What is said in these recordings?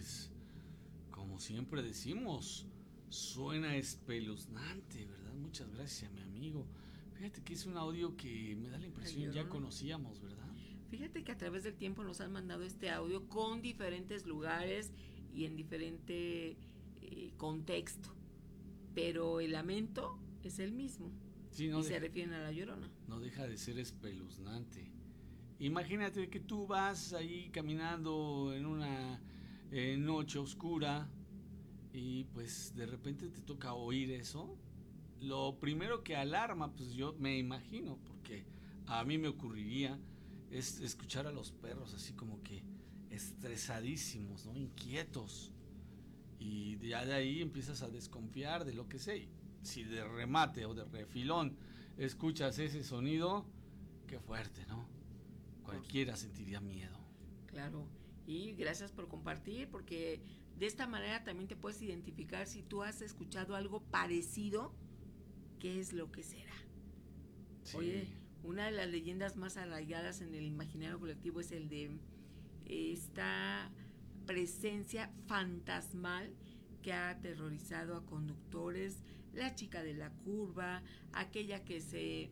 pues, como siempre decimos, suena espeluznante, ¿verdad? Muchas gracias a mi amigo. Fíjate que es un audio que me da la impresión ya conocíamos, ¿verdad? Fíjate que a través del tiempo nos han mandado este audio con diferentes lugares y en diferente contexto, pero el lamento es el mismo. Sí, y se refieren a La Llorona. No deja de ser espeluznante. Imagínate que tú vas ahí caminando en una noche oscura y pues de repente te toca oír eso. Lo primero que alarma, pues yo me imagino, porque a mí me ocurriría, es escuchar a los perros así como que estresadísimos, ¿no? Inquietos. Y ya de ahí empiezas a desconfiar de lo que sé. Si de remate o de refilón escuchas ese sonido, qué fuerte, ¿no? Cualquiera sentiría miedo. Claro, y gracias por compartir, porque de esta manera también te puedes identificar si tú has escuchado algo parecido, qué es lo que será. Sí. Oye, una de las leyendas más arraigadas en el imaginario colectivo es el de esta presencia fantasmal que ha aterrorizado a conductores, la chica de la curva, aquella que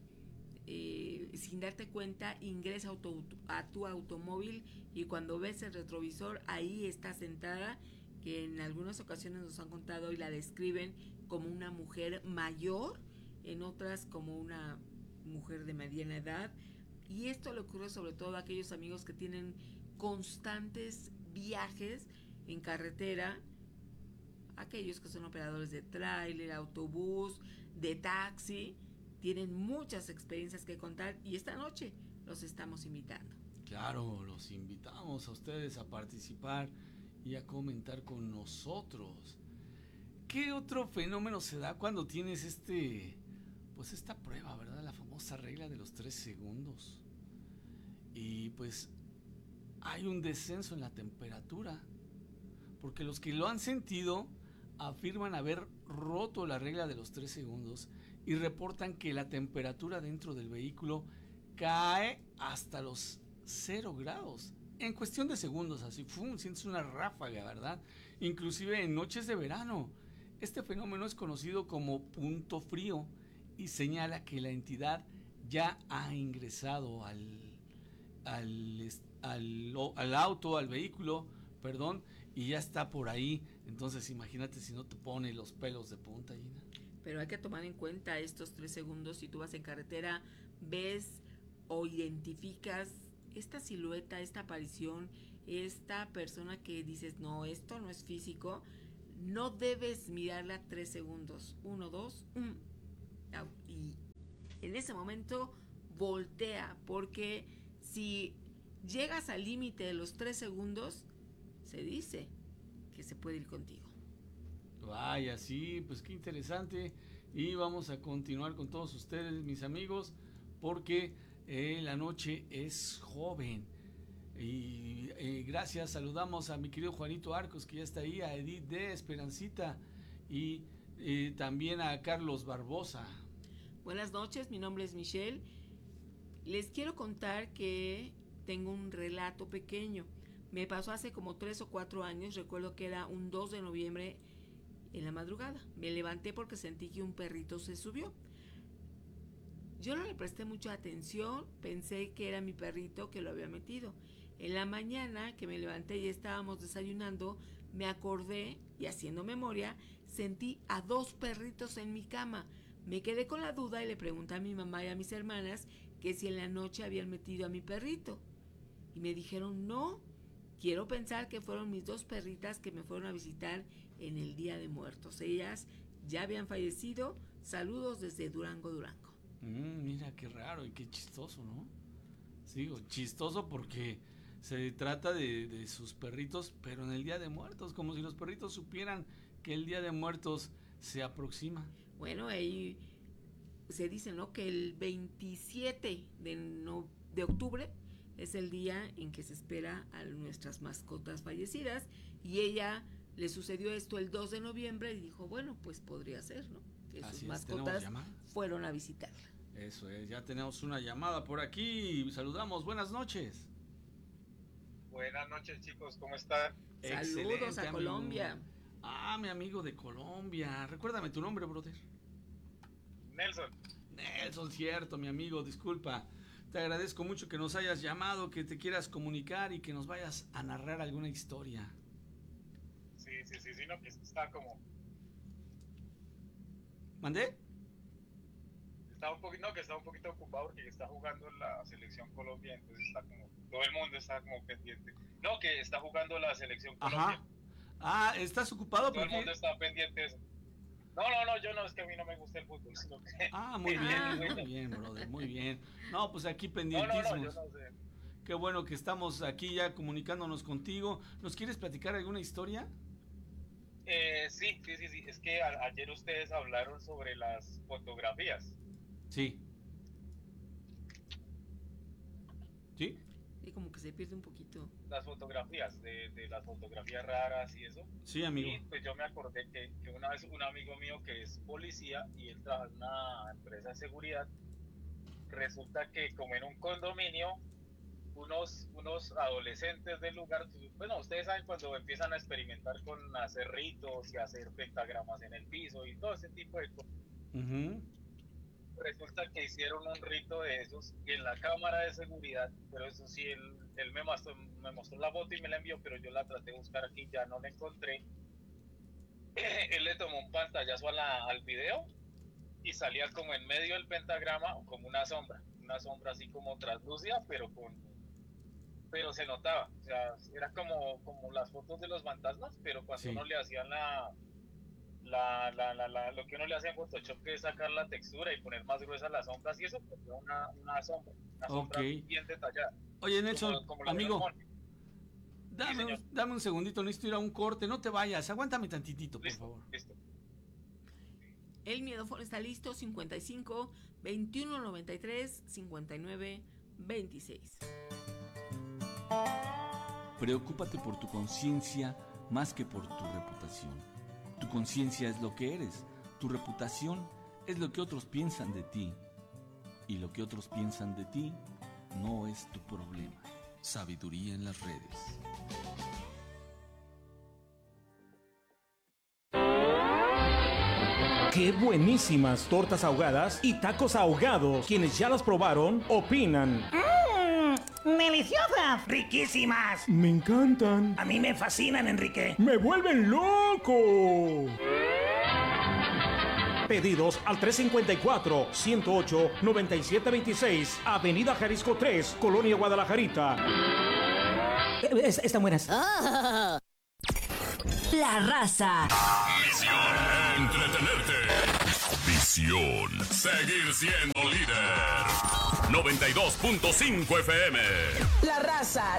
sin darte cuenta ingresa a tu automóvil y cuando ves el retrovisor ahí está sentada, que en algunas ocasiones nos han contado y la describen como una mujer mayor, en otras como una mujer de mediana edad, y esto le ocurre sobre todo a aquellos amigos que tienen constantes viajes en carretera, aquellos que son operadores de tráiler, autobús, de taxi, tienen muchas experiencias que contar y esta noche los estamos invitando. Claro, los invitamos a ustedes a participar y a comentar con nosotros. ¿Qué otro fenómeno se da cuando tienes pues esta prueba, ¿verdad? La famosa regla de los 3 segundos. Y pues hay un descenso en la temperatura, porque los que lo han sentido afirman haber roto la regla de los 3 segundos y reportan que la temperatura dentro del vehículo cae hasta los 0 grados. En cuestión de segundos, así, sientes una ráfaga, ¿verdad? Inclusive en noches de verano. Este fenómeno es conocido como punto frío y señala que la entidad ya ha ingresado al auto, al vehículo, perdón, y ya está por ahí. Entonces imagínate si no te pone los pelos de punta, Gina. Pero hay que tomar en cuenta estos 3 segundos. Si tú vas en carretera, ves o identificas esta silueta, esta aparición, esta persona que dices, no, esto no es físico, no debes mirarla 3 segundos. 1, 2, y en ese momento voltea, porque si llegas al límite de los 3 segundos, se dice que se puede ir contigo. Vaya, sí, pues qué interesante. Y vamos a continuar con todos ustedes, mis amigos, porque la noche es joven. Y gracias, saludamos a mi querido Juanito Arcos, que ya está ahí, a Edith de Esperancita y también a Carlos Barbosa. Buenas noches, mi nombre es Michelle. Les quiero contar que tengo un relato pequeño. Me pasó hace como 3 o 4 años, recuerdo que era un 2 de noviembre en la madrugada. Me levanté porque sentí que un perrito se subió. Yo no le presté mucha atención, pensé que era mi perrito que lo había metido. En la mañana que me levanté y estábamos desayunando, me acordé y haciendo memoria, sentí a 2 perritos en mi cama. Me quedé con la duda y le pregunté a mi mamá y a mis hermanas que si en la noche habían metido a mi perrito. Y me dijeron, no, quiero pensar que fueron mis 2 perritas que me fueron a visitar en el Día de Muertos. Ellas ya habían fallecido. Saludos desde Durango, Durango. Mira, qué raro y qué chistoso, ¿no? Sigo, chistoso porque se trata de sus perritos, pero en el Día de Muertos, como si los perritos supieran que el Día de Muertos se aproxima. Bueno, ahí se dice, ¿no?, que el 27 de octubre es el día en que se espera a nuestras mascotas fallecidas, y ella le sucedió esto el 2 de noviembre y dijo, bueno, pues podría ser, ¿no?, que sus mascotas fueron a visitarla. Eso es, ya tenemos una llamada por aquí. Saludamos, buenas noches. Buenas noches, chicos, ¿cómo están? Saludos a amigo. Colombia. Mi amigo de Colombia. Recuérdame tu nombre, brother. Nelson. Nelson, cierto, mi amigo, disculpa. Te agradezco mucho que nos hayas llamado, que te quieras comunicar y que nos vayas a narrar alguna historia. Sí, no, que está como... ¿Mandé? Que está un poquito ocupado porque está jugando la selección Colombia, entonces está como... Todo el mundo está como pendiente. No, que está jugando la selección Colombia. Ajá. ¿Estás ocupado? Todo el mundo está pendiente de eso. No, yo no, es que a mí no me gusta el fútbol, sino que... Muy bien, brother, muy bien. No, pues aquí pendientísimos. No, yo no sé. Qué bueno que estamos aquí ya comunicándonos contigo. ¿Nos quieres platicar alguna historia? Sí, es que ayer ustedes hablaron sobre las fotografías. Sí. ¿Sí? Y como que se pierde un poquito. Las fotografías, de las fotografías raras y eso. Sí, amigo. Y pues yo me acordé que una vez un amigo mío que es policía y él trabaja en una empresa de seguridad, resulta que como en un condominio, unos adolescentes del lugar, bueno, ustedes saben cuando empiezan a experimentar con hacer ritos y hacer pentagramas en el piso y todo ese tipo de cosas. Resulta que hicieron un rito de esos y en la cámara de seguridad, pero eso sí, él me mostró la foto y me la envió, pero yo la traté de buscar aquí, ya no la encontré. Él le tomó un pantallazo al video y salía como en medio del pentagrama como una sombra así como translúcida, pero se notaba, o sea, era como las fotos de los fantasmas, pero cuando uno le hacían lo que uno le hace en Photoshop, que es sacar la textura y poner más gruesas las sombras y eso, pues una sombra bien detallada. Oye, Nelson, como amigo, dame un segundito, necesito ir a un corte, no te vayas, aguántame tantitito, por favor. Listo. El Miedófono está listo, 55 21 93 59 26. Preocúpate por tu conciencia más que por tu reputación. Tu conciencia es lo que eres, tu reputación es lo que otros piensan de ti. Y lo que otros piensan de ti no es tu problema. Sabiduría en las redes. ¡Qué buenísimas tortas ahogadas y tacos ahogados! Quienes ya las probaron, opinan. ¡Deliciosas! ¡Riquísimas! ¡Me encantan! A mí me fascinan, Enrique. ¡Me vuelven loco! Pedidos al 354-108-9726, Avenida Jalisco 3, Colonia Guadalajarita. Están buenas. La raza. Misión: entretenerte. Visión: seguir siendo líder. 92.5 FM. La raza.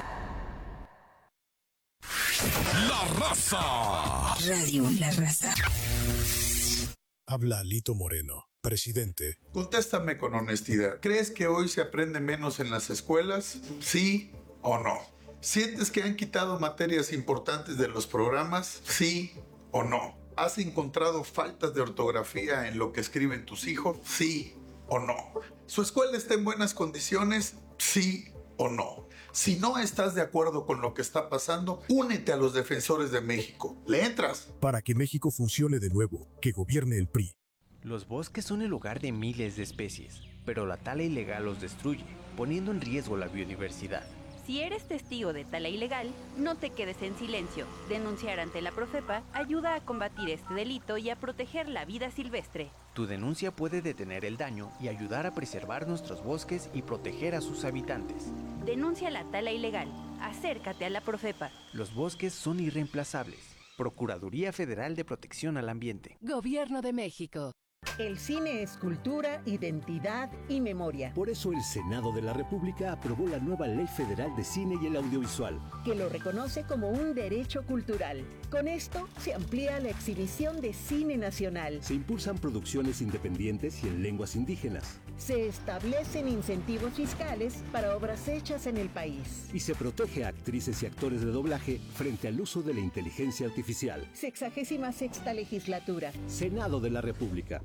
La raza. Radio La Raza. Habla Lito Moreno, presidente. Contéstame con honestidad. ¿Crees que hoy se aprende menos en las escuelas? ¿Sí o no? ¿Sientes que han quitado materias importantes de los programas? ¿Sí o no? ¿Has encontrado faltas de ortografía en lo que escriben tus hijos? ¿Sí o no? ¿Su escuela está en buenas condiciones? ¿Sí o no? Si no estás de acuerdo con lo que está pasando, únete a los defensores de México. ¿Le entras? Para que México funcione de nuevo, que gobierne el PRI. Los bosques son el hogar de miles de especies, pero la tala ilegal los destruye, poniendo en riesgo la biodiversidad. Si eres testigo de tala ilegal, no te quedes en silencio. Denunciar ante la Profepa ayuda a combatir este delito y a proteger la vida silvestre. Tu denuncia puede detener el daño y ayudar a preservar nuestros bosques y proteger a sus habitantes. Denuncia la tala ilegal. Acércate a la Profepa. Los bosques son irreemplazables. Procuraduría Federal de Protección al Ambiente. Gobierno de México. El cine es cultura, identidad y memoria. Por eso el Senado de la República aprobó la nueva Ley Federal de Cine y el Audiovisual, que lo reconoce como un derecho cultural. Con esto se amplía la exhibición de cine nacional. Se impulsan producciones independientes y en lenguas indígenas. Se establecen incentivos fiscales para obras hechas en el país. Y se protege a actrices y actores de doblaje frente al uso de la inteligencia artificial. 66ª legislatura. Senado de la República.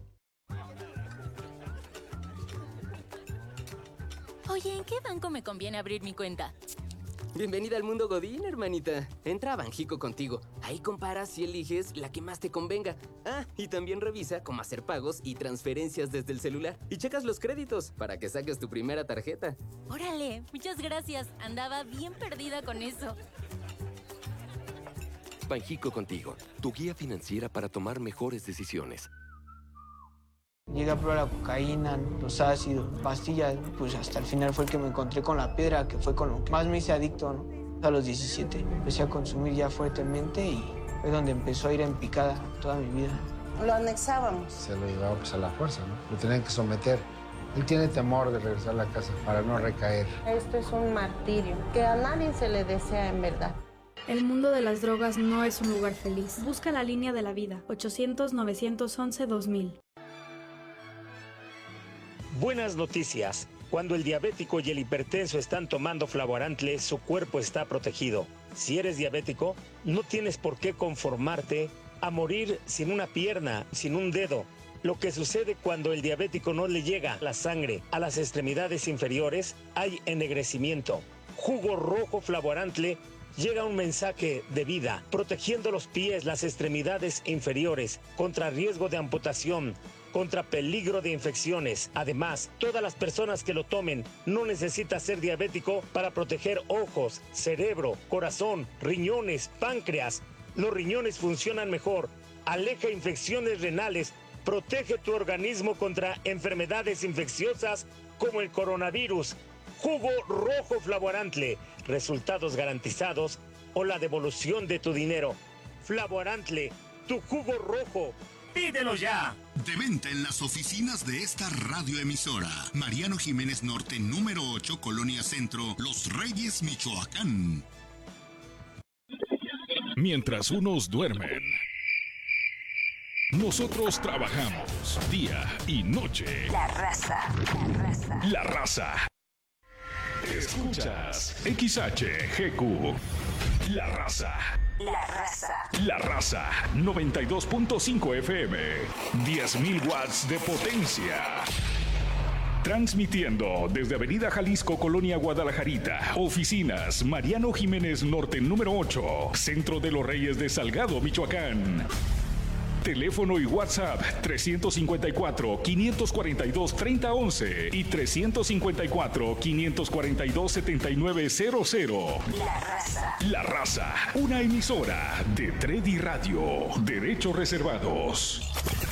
Oye, ¿en qué banco me conviene abrir mi cuenta? Bienvenida al mundo Godín, hermanita. Entra a Banjico contigo. Ahí comparas y eliges la que más te convenga. Ah, y también revisa cómo hacer pagos y transferencias desde el celular. Y checas los créditos para que saques tu primera tarjeta. Órale, muchas gracias. Andaba bien perdida con eso. Banjico contigo, tu guía financiera para tomar mejores decisiones. Llegué a probar la cocaína, los ácidos, pastillas, pues hasta el final fue el que me encontré con la piedra, que fue con lo que más me hice adicto, ¿no? A los 17 empecé a consumir ya fuertemente y fue donde empezó a ir en picada toda mi vida. Lo anexábamos. Se lo llevaba pues a la fuerza, ¿no? Lo tenían que someter. Él tiene temor de regresar a la casa para no recaer. Esto es un martirio que a nadie se le desea en verdad. El mundo de las drogas no es un lugar feliz. Busca la línea de la vida, 800-911-2000. Buenas noticias. Cuando el diabético y el hipertenso están tomando Flavorantle, su cuerpo está protegido. Si eres diabético, no tienes por qué conformarte a morir sin una pierna, sin un dedo. Lo que sucede cuando el diabético no le llega la sangre a las extremidades inferiores, hay ennegrecimiento. Jugo rojo Flavorantle llega un mensaje de vida, protegiendo los pies, las extremidades inferiores, contra riesgo de amputación, contra peligro de infecciones. Además, todas las personas que lo tomen no necesitan ser diabético para proteger ojos, cerebro, corazón, riñones, páncreas. Los riñones funcionan mejor, aleja infecciones renales, protege tu organismo contra enfermedades infecciosas como el coronavirus. Jugo rojo Flavorantle, resultados garantizados o la devolución de tu dinero. Flavorantle, tu jugo rojo. ¡Pídelo ya! De venta en las oficinas de esta radioemisora. Mariano Jiménez Norte, número 8, Colonia Centro, Los Reyes, Michoacán. Mientras unos duermen, nosotros trabajamos día y noche. La raza. La raza. Escuchas XHGQ. La raza. La raza. La raza. 92.5 FM. 10.000 watts de potencia. Transmitiendo desde Avenida Jalisco, Colonia Guadalajarita. Oficinas Mariano Jiménez Norte, número 8. Centro de los Reyes de Salgado, Michoacán. Teléfono y WhatsApp 354-542-3011 y 354-542-7900. La raza. La raza, una emisora de Tredi Radio. Derechos reservados.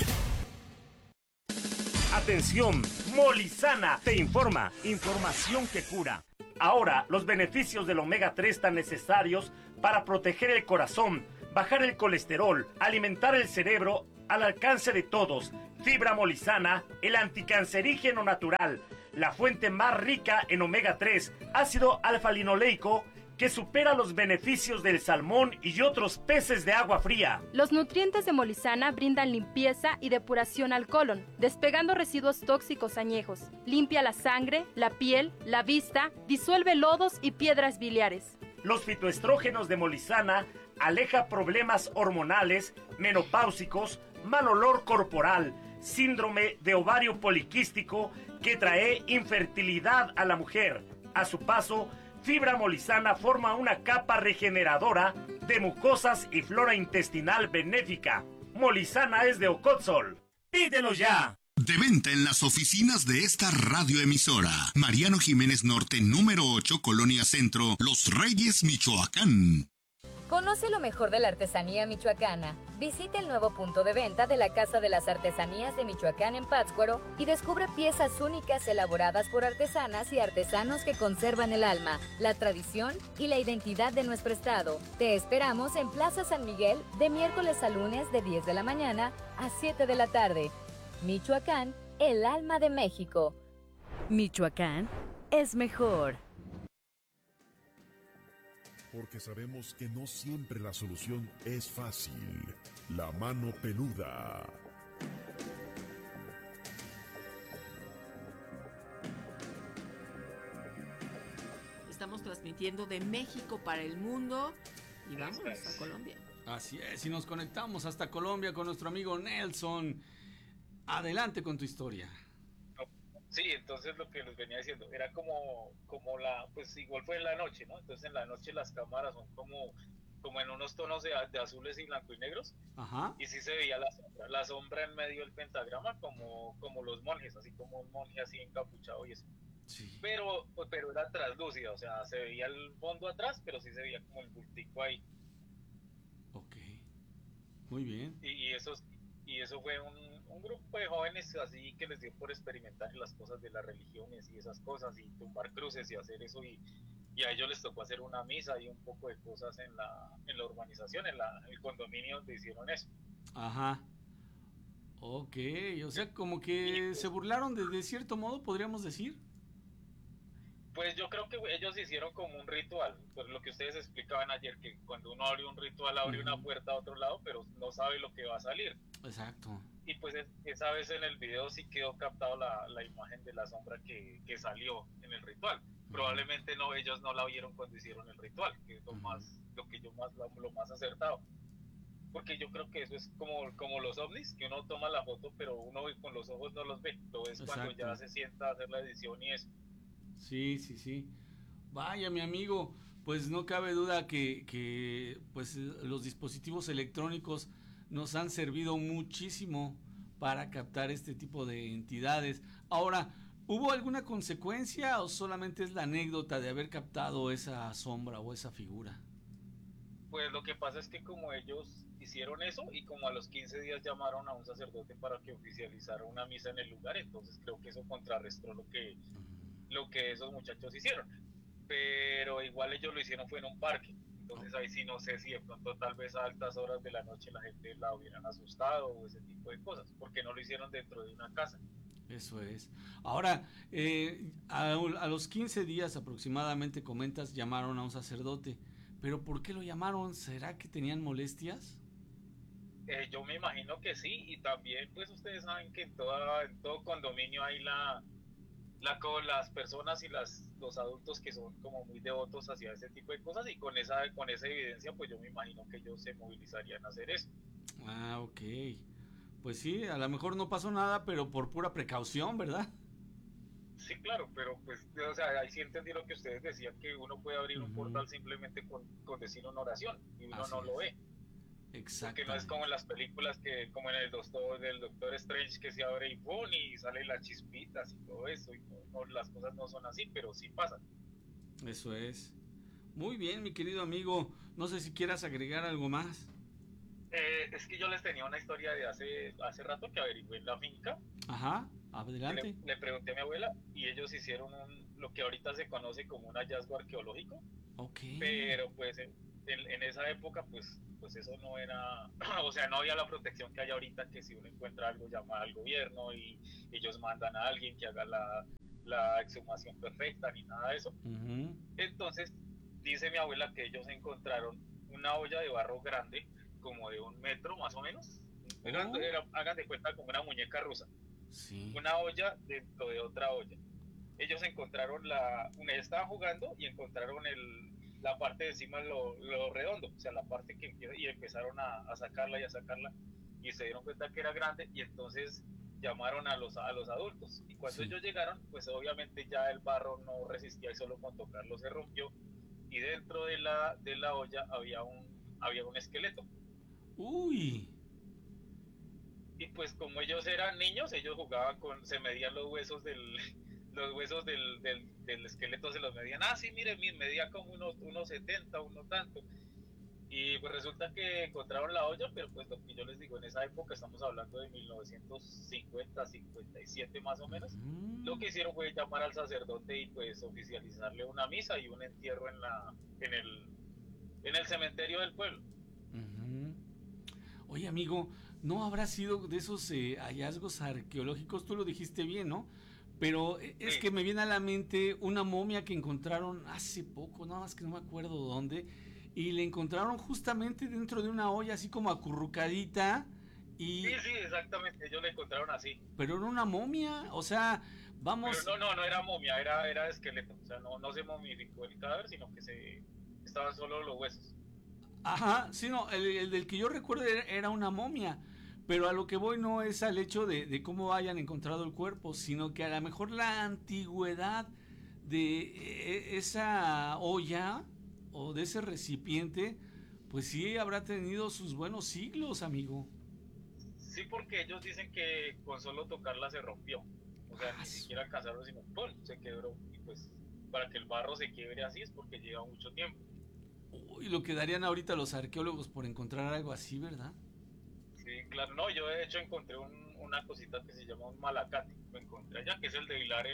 Atención, Molizana te informa. Información que cura. Ahora, los beneficios del omega 3 tan necesarios para proteger el corazón, bajar el colesterol, alimentar el cerebro, al alcance de todos. Fibra Molizana, el anticancerígeno natural, la fuente más rica en omega 3, ácido alfa-linoleico, que supera los beneficios del salmón y otros peces de agua fría. Los nutrientes de Molizana brindan limpieza y depuración al colon, despegando residuos tóxicos añejos. Limpia la sangre, la piel, la vista, disuelve lodos y piedras biliares. Los fitoestrógenos de Molizana aleja problemas hormonales, menopáusicos, mal olor corporal, síndrome de ovario poliquístico que trae infertilidad a la mujer. A su paso, Fibra Molizana forma una capa regeneradora de mucosas y flora intestinal benéfica. Molizana es de Ocotzol. ¡Pídelo ya! De venta en las oficinas de esta radioemisora. Mariano Jiménez Norte, número 8, Colonia Centro, Los Reyes, Michoacán. Conoce lo mejor de la artesanía michoacana. Visita el nuevo punto de venta de la Casa de las Artesanías de Michoacán en Pátzcuaro y descubre piezas únicas elaboradas por artesanas y artesanos que conservan el alma, la tradición y la identidad de nuestro estado. Te esperamos en Plaza San Miguel de miércoles a lunes de 10 de la mañana a 7 de la tarde. Michoacán, el alma de México. Michoacán es mejor. Porque sabemos que no siempre la solución es fácil. La mano peluda. Estamos transmitiendo de México para el mundo y vamos a Colombia. Así es, y nos conectamos hasta Colombia con nuestro amigo Nelson. Adelante con tu historia. Sí, entonces lo que les venía diciendo, era como pues igual fue en la noche, ¿no? Entonces en la noche las cámaras son como en unos tonos de azules y blanco y negros. Ajá. Y sí se veía la sombra en medio del pentagrama, como los monjes, así como un monje así encapuchado y eso. Sí. Pero era translúcida, o sea, se veía el fondo atrás, pero sí se veía como el bultico ahí. Ok, muy bien. Y eso fue un grupo de jóvenes así que les dio por experimentar las cosas de las religiones y esas cosas, y tumbar cruces y hacer eso, y a ellos les tocó hacer una misa y un poco de cosas en la urbanización, en el condominio donde hicieron eso. Ajá. Ok, o sea, como que se burlaron de cierto modo, podríamos decir. Pues yo creo que ellos hicieron como un ritual, pues lo que ustedes explicaban ayer, que cuando uno abre un ritual abre una puerta a otro lado, pero no sabe lo que va a salir. Exacto. Y pues esa vez en el video sí quedó captado la imagen de la sombra que salió en el ritual. Probablemente ellos no la vieron cuando hicieron el ritual, que es lo más acertado. Porque yo creo que eso es como los ovnis, que uno toma la foto, pero uno con los ojos no los ve. Lo ves cuando ya se sienta a hacer la edición y eso. Sí. Vaya, mi amigo, pues no cabe duda que pues los dispositivos electrónicos nos han servido muchísimo para captar este tipo de entidades. Ahora, ¿hubo alguna consecuencia o solamente es la anécdota de haber captado esa sombra o esa figura? Pues lo que pasa es que como ellos hicieron eso y como a los 15 días llamaron a un sacerdote para que oficializara una misa en el lugar, entonces creo que eso contrarrestó lo que esos muchachos hicieron. Pero igual ellos lo hicieron fue en un parque. Entonces ahí sí no sé si de pronto tal vez a altas horas de la noche la gente la hubieran asustado o ese tipo de cosas, porque no lo hicieron dentro de una casa. Eso es. Ahora, a los 15 días aproximadamente, comentas, llamaron a un sacerdote. ¿Pero por qué lo llamaron? ¿Será que tenían molestias? Yo me imagino que sí, y también pues ustedes saben que en todo condominio hay las personas y los adultos que son como muy devotos hacia ese tipo de cosas, y con esa evidencia pues yo me imagino que ellos se movilizarían a hacer eso. Ah, ok. Pues sí, a lo mejor no pasó nada, pero por pura precaución, ¿verdad? Sí, claro, pero pues, o sea, ahí sí entendí lo que ustedes decían, que uno puede abrir un portal simplemente con decir una oración, y uno no lo ve. Exacto. Porque no es como en las películas, como en del Doctor Strange, que se abre y ¡pum! Y salen las chispitas y todo eso, y las cosas no son así, pero sí pasan. Eso es. Muy bien, mi querido amigo, no sé si quieras agregar algo más. Es que yo les tenía una historia de hace rato que averigué en la finca. Ajá, adelante. Le pregunté a mi abuela y ellos hicieron lo que ahorita se conoce como un hallazgo arqueológico. Ok. Pero pues en esa época pues eso no era, o sea, no había la protección que hay ahorita, que si uno encuentra algo llama al gobierno y ellos mandan a alguien que haga la exhumación perfecta ni nada de eso. Entonces dice mi abuela que ellos encontraron una olla de barro grande, como de 1 metro más o menos. Hagan de cuenta como una muñeca rusa. Sí. Una olla dentro de otra olla. Ellos encontraron estaban jugando y encontraron la parte de encima, lo redondo, o sea, la parte que empieza, y empezaron a sacarla y se dieron cuenta que era grande, y entonces llamaron a los adultos, y cuando ellos llegaron, pues obviamente ya el barro no resistía y solo con tocarlo se rompió, y dentro de la olla había un esqueleto. Uy. Y pues como ellos eran niños, ellos jugaban se medían los huesos del esqueleto, se los medían. Sí, mire, medía como unos 70, uno tanto. Y pues resulta que encontraron la olla, pero pues lo que yo les digo, en esa época estamos hablando de 1950, 57 más o menos. Lo que hicieron fue llamar al sacerdote y pues oficializarle una misa y un entierro en el cementerio del pueblo. Oye, amigo, ¿no habrá sido de esos hallazgos arqueológicos? Tú lo dijiste bien, ¿no? Pero es que me viene a la mente una momia que encontraron hace poco, nada más que no me acuerdo dónde, y le encontraron justamente dentro de una olla así como acurrucadita y... Sí, exactamente, ellos la encontraron así. Pero era una momia, o sea, vamos... Pero no era momia, era esqueleto, o sea, no se momificó el cadáver, sino que estaban solo los huesos. Ajá, sí, no, el del que yo recuerdo era una momia, Pero a lo que voy no es al hecho de cómo hayan encontrado el cuerpo, sino que a lo mejor la antigüedad de esa olla o de ese recipiente, pues sí habrá tenido sus buenos siglos, amigo. Sí, porque ellos dicen que con solo tocarla se rompió. O sea, ni siquiera alcanzaron, sino ¡pum!, se quebró. Y pues para que el barro se quiebre así es porque lleva mucho tiempo. Uy, lo que darían ahorita los arqueólogos por encontrar algo así, ¿verdad? Sí, claro. No, yo de hecho encontré una cosita que se llama un malacate. Lo encontré allá, que es el de hilar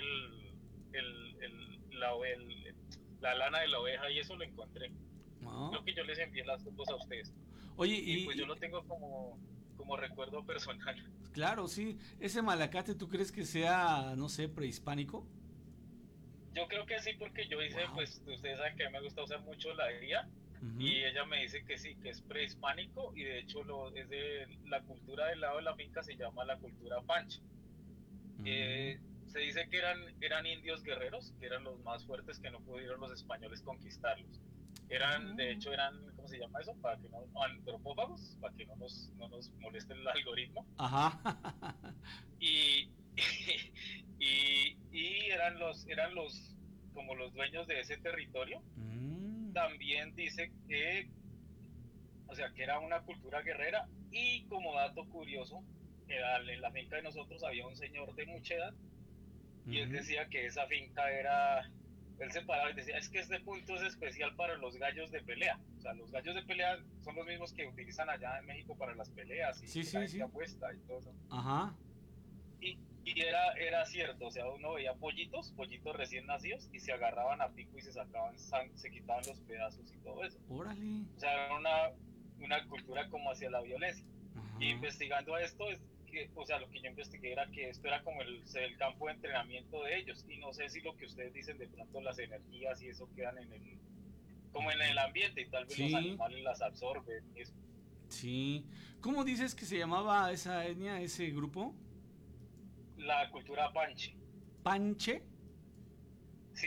la lana de la oveja, y eso lo encontré. Creo que yo les envié las fotos a ustedes. Oye, y pues yo lo tengo como recuerdo personal. Claro, sí. ¿Ese malacate tú crees que sea, no sé, prehispánico? Yo creo que sí, porque yo hice, pues ustedes saben que a mí me gusta usar mucho la IA, y ella me dice que sí, que es prehispánico, y de hecho es de la cultura del lado de la finca, se llama la cultura pancha. Se dice que eran indios guerreros, que eran los más fuertes, que no pudieron los españoles conquistarlos. De hecho eran, ¿cómo se llama eso? Para que no, antropófagos, para que no nos moleste el algoritmo. Ajá. Y eran los como los dueños de ese territorio. También dice que, o sea, que era una cultura guerrera, y como dato curioso, en la finca de nosotros había un señor de mucha edad, y él decía que esa finca él se paraba y decía, es que este punto es especial para los gallos de pelea. O sea, los gallos de pelea son los mismos que utilizan allá en México para las peleas, y la apuesta y todo eso. Ajá. Y era cierto, o sea, uno veía pollitos recién nacidos, y se agarraban a pico y se sacaban se quitaban los pedazos y todo eso. Órale. O sea, era una cultura como hacia la violencia. Y investigando esto, o sea, lo que yo investigué era que esto era como el campo de entrenamiento de ellos, y no sé si lo que ustedes dicen, de pronto las energías y eso quedan como en el ambiente, y tal vez los animales las absorben y eso. Sí. ¿Cómo dices que se llamaba esa etnia, ese grupo? La cultura panche. ¿Panche? Sí.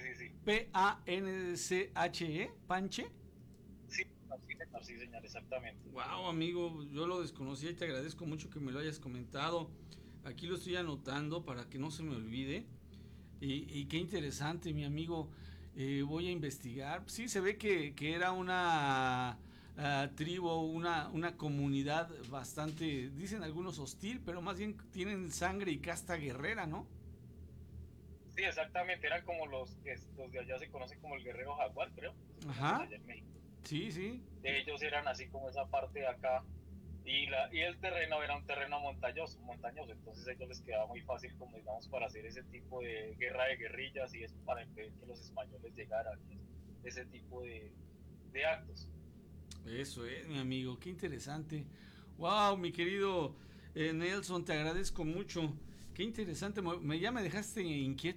¿P-A-N-C-H-E? ¿Panche? Sí, señor, exactamente. Wow, amigo, yo lo desconocía y te agradezco mucho que me lo hayas comentado. Aquí lo estoy anotando para que no se me olvide. Y qué interesante, mi amigo. Voy a investigar. Sí, se ve que era una tribu, una comunidad bastante, dicen algunos hostil, pero más bien tienen sangre y casta guerrera, ¿no? Sí, exactamente. Eran como los de allá se conocen como el guerrero jaguar, creo. Ajá. Allá en México. Sí. Ellos eran así como esa parte de acá, y el terreno era un terreno montañoso, entonces a ellos les quedaba muy fácil, como digamos, para hacer ese tipo de guerra de guerrillas, y eso, para impedir que los españoles llegaran, ese tipo de actos. Eso es, mi amigo, qué interesante. Wow, mi querido Nelson, te agradezco mucho. Qué interesante, ya me dejaste inquieto.